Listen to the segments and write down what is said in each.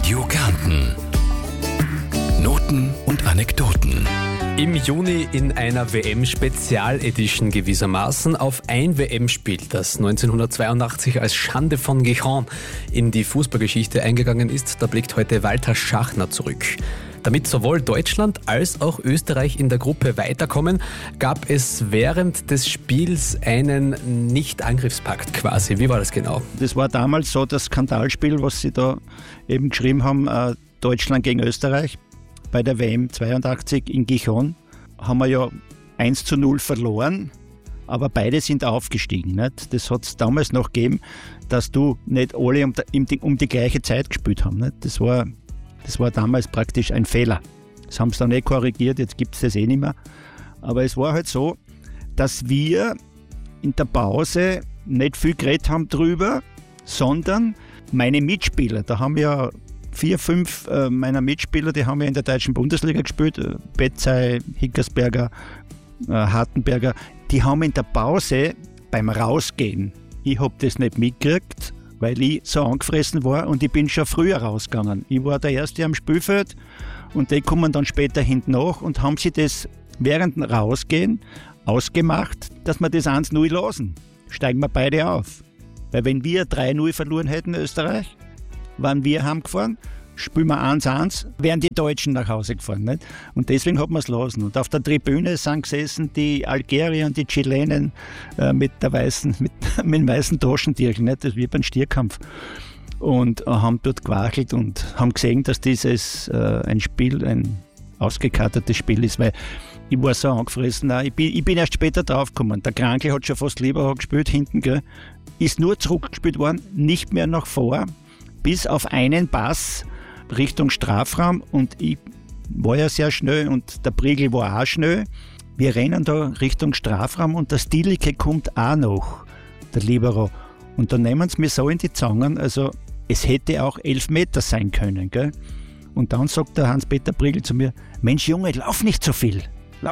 Radio Kärnten. Noten und Anekdoten. Im Juni in einer WM-Spezial-Edition gewissermaßen auf ein WM-Spiel, das 1982 als Schande von Gijón in die Fußballgeschichte eingegangen ist. Da blickt heute Walter Schachner zurück. Damit sowohl Deutschland als auch Österreich in der Gruppe weiterkommen, gab es während des Spiels einen Nicht-Angriffspakt quasi. Wie war das genau? Das war damals so das Skandalspiel, was sie da eben geschrieben haben, Deutschland gegen Österreich. Bei der WM 82 in Gijón haben wir ja 1:0 verloren, aber beide sind aufgestiegen. Nicht? Das hat es damals noch gegeben, dass du nicht alle um die gleiche Zeit gespielt haben. Nicht? Das war damals praktisch ein Fehler. Das haben sie dann korrigiert, jetzt gibt es das nicht mehr. Aber es war halt so, dass wir in der Pause nicht viel geredet haben drüber, sondern meine Mitspieler, da haben ja 4, 5 meiner Mitspieler, die haben ja in der deutschen Bundesliga gespielt, Betzey, Hickersberger, Hartenberger, die haben in der Pause beim Rausgehen, ich habe das nicht mitgekriegt, weil ich so angefressen war und ich bin schon früher rausgegangen. Ich war der Erste am Spielfeld und die kommen dann später hinten nach und haben sie das während dem Rausgehen ausgemacht, dass wir das 1:0 lassen. Steigen wir beide auf. Weil wenn wir 3:0 verloren hätten, Österreich, waren wir heimgefahren, spielen wir 1:1, wären die Deutschen nach Hause gefahren. Nicht? Und deswegen hat man es lassen. Und auf der Tribüne sind gesessen die Algerier und die Chilenen mit dem weißen Taschentierchen, nicht? Das ist wie beim Stierkampf. Und haben dort gewachelt und haben gesehen, dass dieses ein ausgekartetes Spiel ist, weil ich war so angefressen. Ich bin erst später draufgekommen. Der Krankl hat schon fast lieber gespielt hinten, gell? Ist nur zurückgespielt worden, nicht mehr nach vor, bis auf einen Pass Richtung Strafraum und ich war ja sehr schnell und der Priegl war auch schnell. Wir rennen da Richtung Strafraum und der Stielicke kommt auch noch, der Libero. Und dann nehmen sie mir so in die Zangen, also es hätte auch 11 Meter sein können. Gell? Und dann sagt der Hans-Peter Priegl zu mir, Mensch Junge, lauf nicht so viel.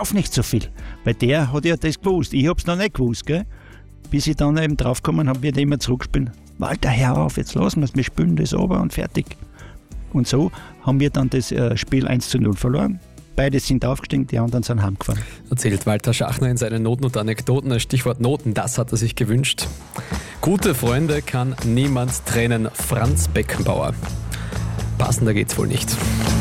Weil der hat ja das gewusst, ich hab's noch nicht gewusst. Gell? Bis ich dann eben draufgekommen habe, wird immer zurückspielen. Walter, hör auf, jetzt lassen wir es, wir spielen das runter und fertig. Und so haben wir dann das Spiel 1:0 verloren. Beide sind aufgestiegen, die anderen sind heimgefahren. Erzählt Walter Schachner in seinen Noten und Anekdoten. Das Stichwort Noten, das hat er sich gewünscht. Gute Freunde kann niemand trennen. Franz Beckenbauer. Passender geht's wohl nicht.